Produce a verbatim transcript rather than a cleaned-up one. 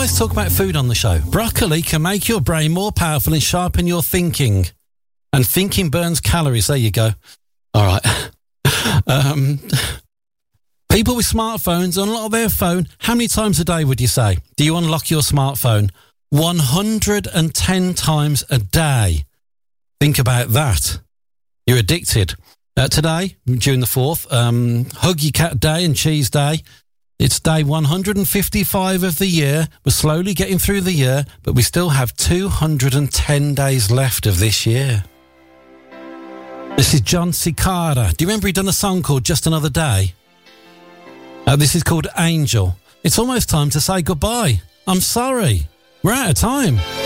always talk about food on the show. Broccoli can make your brain more powerful and sharpen your thinking. And thinking burns calories. There you go. All right. um, people with smartphones unlock their phone. How many times a day would you say? Do you unlock your smartphone? one hundred ten times a day. Think about that. You're addicted. Uh, today, June the fourth, um, Hug Your Cat Day and Cheese Day. It's day one hundred fifty-five of the year. We're slowly getting through the year, but we still have two hundred ten days left of this year. This is John Cicada. Do you remember he done a song called Just Another Day? Uh, this is called Angel. It's almost time to say goodbye. I'm sorry. We're out of time.